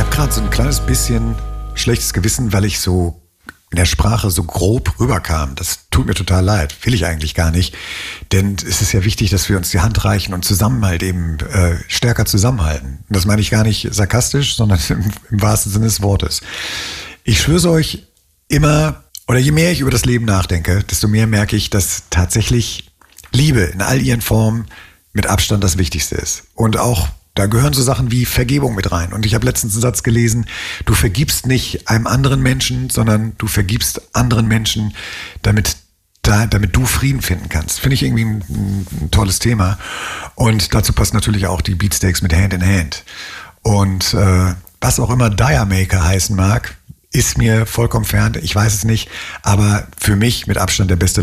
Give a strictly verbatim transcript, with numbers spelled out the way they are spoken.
habe gerade so ein kleines bisschen schlechtes Gewissen, weil ich so in der Sprache so grob rüberkam. Das tut mir total leid. Will ich eigentlich gar nicht. Denn es ist ja wichtig, dass wir uns die Hand reichen und zusammen halt eben äh, stärker zusammenhalten. Und das meine ich gar nicht sarkastisch, sondern im, im wahrsten Sinne des Wortes. Ich schwöre euch immer, oder je mehr ich über das Leben nachdenke, desto mehr merke ich, dass tatsächlich Liebe in all ihren Formen mit Abstand das Wichtigste ist. Und auch da gehören so Sachen wie Vergebung mit rein. Und ich habe letztens einen Satz gelesen, du vergibst nicht einem anderen Menschen, sondern du vergibst anderen Menschen, damit, da, damit du Frieden finden kannst. Finde ich irgendwie ein, ein tolles Thema. Und dazu passt natürlich auch die Beatsteaks mit Hand in Hand. Und äh, was auch immer Diamaker heißen mag, ist mir vollkommen fern. Ich weiß es nicht. Aber für mich mit Abstand der beste